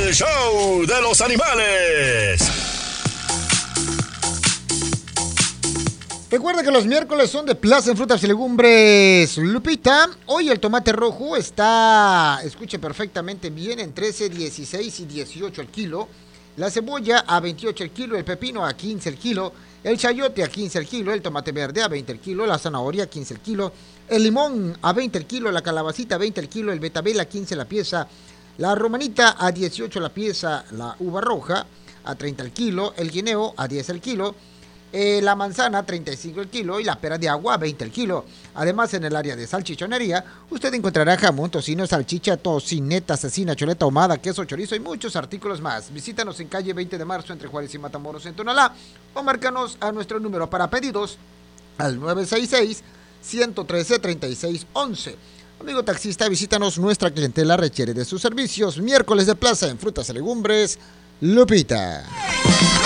el show de los animales. Recuerda que los miércoles son de Plaza en Frutas y Legumbres. Lupita, hoy el tomate rojo está, escuche perfectamente bien, en 13, 16 y 18 el kilo. La cebolla a 28 el kilo, el pepino a 15 el kilo, el chayote a 15 el kilo, el tomate verde a 20 el kilo, la zanahoria a 15 el kilo, el limón a 20 el kilo, la calabacita a 20 el kilo, el betabel a 15 la pieza, la romanita a 18 la pieza, la uva roja a 30 el kilo, el guineo a 10 el kilo, la manzana 35 el kilo y la pera de agua 20 el kilo. Además, en el área de salchichonería, usted encontrará jamón, tocino, salchicha, tocineta, cecina, choleta ahumada, queso, chorizo y muchos artículos más. Visítanos en calle 20 de marzo entre Juárez y Matamoros en Tonalá o márcanos a nuestro número para pedidos al 966-113-3611. Amigo taxista, visítanos, nuestra clientela requiere de sus servicios. Miércoles de Plaza en Frutas y Legumbres, Lupita.